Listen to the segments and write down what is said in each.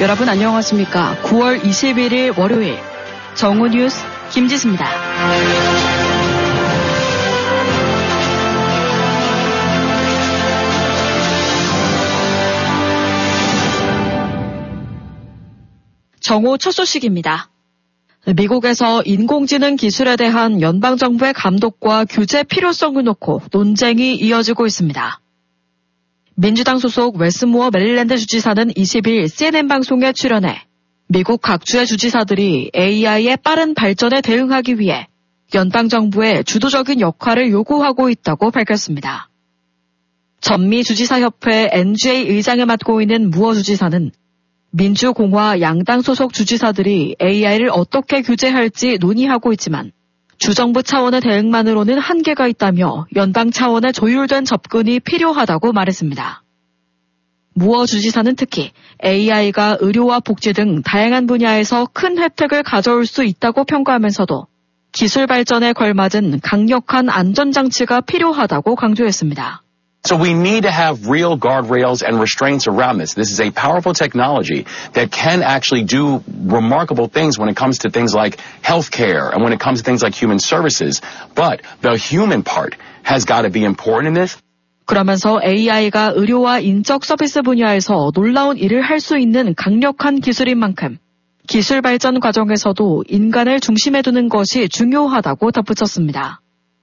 여러분 안녕하십니까? 9월 21일 월요일 정오 뉴스 김지수입니다. 정오 첫 소식입니다. 미국에서 인공지능 기술에 대한 연방정부의 감독과 규제 필요성을 놓고 논쟁이 이어지고 있습니다. 민주당 소속 웨스모어 메릴랜드 주지사는 20일 CNN 방송에 출연해 미국 각 주의 주지사들이 AI의 빠른 발전에 대응하기 위해 연방정부의 주도적인 역할을 요구하고 있다고 밝혔습니다. 전미 주지사협회 NGA 의장을 맡고 있는 무어 주지사는 민주공화 양당 소속 주지사들이 AI를 어떻게 규제할지 논의하고 있지만 주정부 차원의 대응만으로는 한계가 있다며 연방 차원의 조율된 접근이 필요하다고 말했습니다. 무어 주지사는 특히 AI가 의료와 복지 등 다양한 분야에서 큰 혜택을 가져올 수 있다고 평가하면서도 기술 발전에 걸맞은 강력한 안전장치가 필요하다고 강조했습니다. So we need to have real guardrails and restraints around this. This is a powerful technology that can actually do remarkable things when it comes to things like healthcare and when it comes to things like human services. But the human part has got to be important in this. 그러면서 AI가 의료와 인적 서비스 분야에서 놀라운 일을 할 수 있는 강력한 기술인 만큼 기술 발전 과정에서도 인간을 중심에 두는 것이 중요하다고 덧붙였습니다.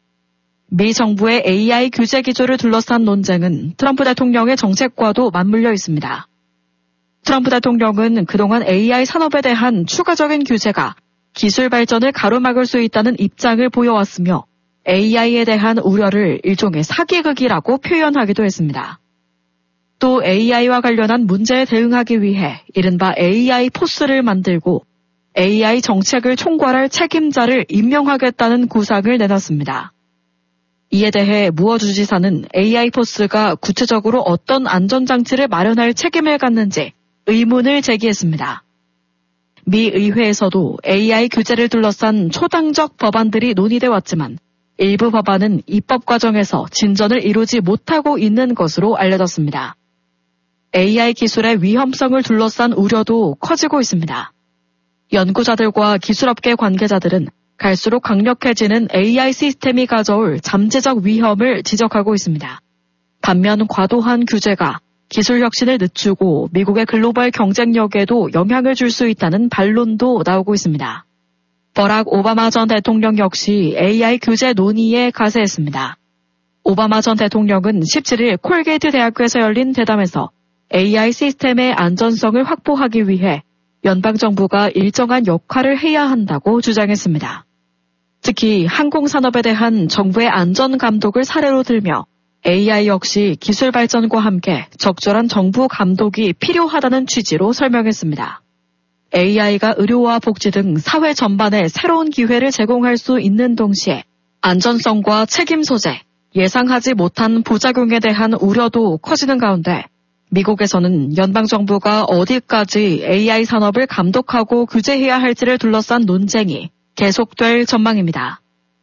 미 정부의 AI 규제 기조를 둘러싼 논쟁은 트럼프 대통령의 정책과도 맞물려 있습니다. 트럼프 대통령은 그동안 AI 산업에 대한 추가적인 규제가 기술 발전을 가로막을 수 있다는 입장을 보여왔으며 AI에 대한 우려를 일종의 사기극이라고 표현하기도 했습니다. 또 AI와 관련한 문제에 대응하기 위해 이른바 AI 포스를 만들고 AI 정책을 총괄할 책임자를 임명하겠다는 구상을 내놨습니다. 이에 대해 무어 주지사는 AI 포스가 구체적으로 어떤 안전장치를 마련할 책임을 갖는지 의문을 제기했습니다. 미 의회에서도 AI 규제를 둘러싼 초당적 법안들이 논의돼 왔지만 일부 법안은 입법 과정에서 진전을 이루지 못하고 있는 것으로 알려졌습니다. AI 기술의 위험성을 둘러싼 우려도 커지고 있습니다. 연구자들과 기술업계 관계자들은 갈수록 강력해지는 AI 시스템이 가져올 잠재적 위험을 지적하고 있습니다. 반면 과도한 규제가 기술 혁신을 늦추고 미국의 글로벌 경쟁력에도 영향을 줄 수 있다는 반론도 나오고 있습니다. 버락 오바마 전 대통령 역시 AI 규제 논의에 가세했습니다. 오바마 전 대통령은 17일 콜게이트 대학교에서 열린 대담에서 AI 시스템의 안전성을 확보하기 위해 연방정부가 일정한 역할을 해야 한다고 주장했습니다. 특히 항공산업에 대한 정부의 안전감독을 사례로 들며 AI 역시 기술 발전과 함께 적절한 정부 감독이 필요하다는 취지로 설명했습니다. AI가 의료와 복지 등 사회 전반에 새로운 기회를 제공할 수 있는 동시에 안전성과 책임 소재, 예상하지 못한 부작용에 대한 우려도 커지는 가운데 미국에서는 연방정부가 어디까지 AI 산업을 감독하고 규제해야 할지를 둘러싼 논쟁이 계속될 전망입니다.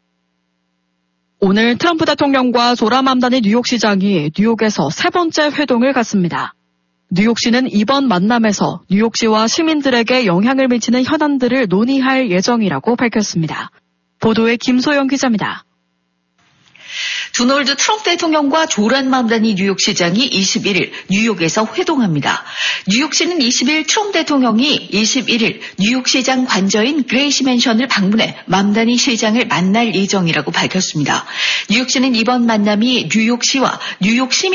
오늘 트럼프 대통령과 조라 맘다니 뉴욕시장이 뉴욕에서 세 번째 회동을 갖습니다. 뉴욕시는 이번 만남에서 뉴욕시와 시민들에게 영향을 미치는 현안들을 논의할 예정이라고 밝혔습니다. 보도에 김소영 기자입니다. 도널드 트럼프 대통령과 조란 맘다니 뉴욕시장이 21일 뉴욕에서 회동합니다. 뉴욕시는 20일 트럼프 대통령이 21일 뉴욕시장 관저인 그레이시 맨션을 방문해 맘다니 시장을 만날 예정이라고 밝혔습니다. 뉴욕시는 이번 만남이 뉴욕시와 뉴욕 시민